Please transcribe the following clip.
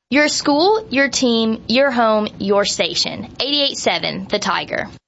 Your school, your team, your home, your station. 88.7 The Tiger.